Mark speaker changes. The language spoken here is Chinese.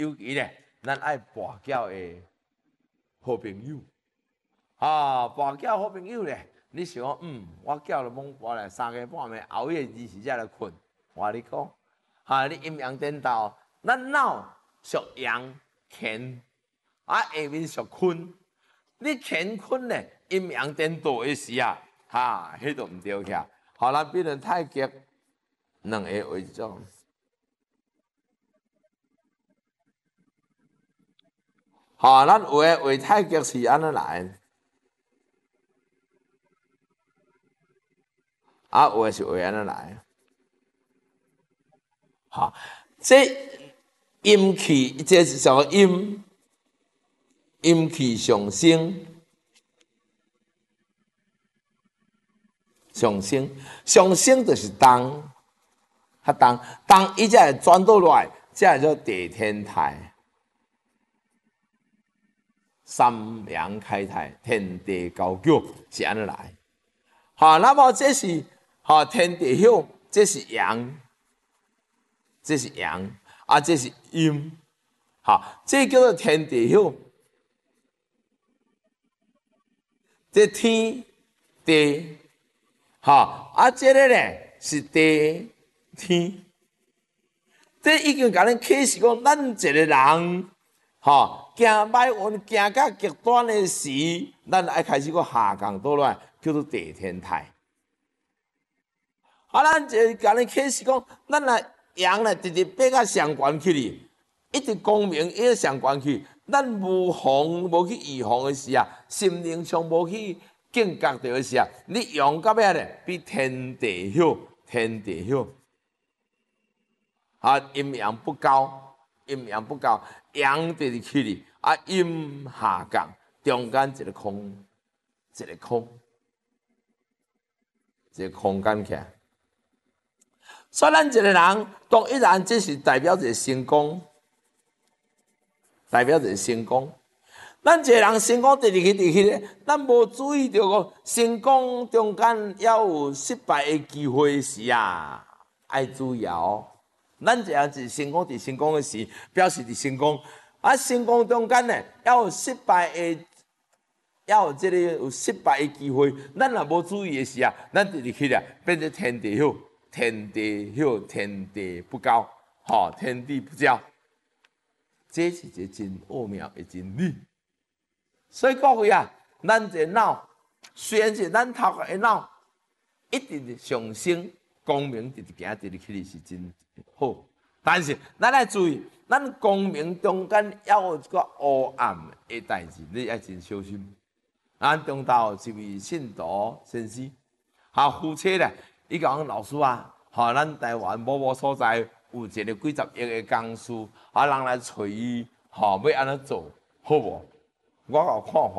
Speaker 1: 尤其咧，咱爱跋筊的好朋友，跋筊好朋友咧，你想我筊就懵跋咧，3更半暝熬夜24才来困。我跟你讲，你阴阳颠倒，咱脑属阳乾，下面属坤。你乾坤咧，阴阳颠倒的时啊，迄都唔对起。咱比如太极两个为一种。咱有诶为太极是安尼来，有诶是为安尼来。这阴气，这是叫阴气上升，上升就是动，动伊才会转倒来，才会叫地天台。三阳开泰，天地交九是安尼来。那么这是天地晓，这是阳，这是阳，这是阴。这叫做天地晓。这天地，这个咧是地天。这已经甲咱启示讲，咱一个人。行歹运行到极端的时，咱爱开始个下降倒来，叫做地天台。咱就甲你启示讲，咱若阳咧直直爬到上悬去哩，一直光明一直上悬去，咱无去预防的时啊，心灵上无去警觉到的时啊，你用到尾咧，比天地晓，阴阳不高，阳就是去哩，阴下降，中间一个空间起来。所以咱一个人，当一然这是代表一个成功，咱一个人成功直去咧，咱无注意到个成功中间也有失败的机会时啊，爱注意哦。咱这样子成功的时，表示伫成功，成功中间呢，也有失败的，也有有失败的机会。咱若无注意的时啊，咱直去咧，变成天地晓，天地不高，天地不交。这是一个真奥妙的真理。所以各位啊，咱这脑虽然是咱头壳的脑，一直上升。光明直行去是真好，但是咱要注意，咱光明中间也有一个黑暗的代志，你要真小心。中道一位信徒先生，夫妻咧，伊讲老师啊，咱台湾某所在有一个几十亿的公司，人来找伊，要安怎做，好无？我有看法。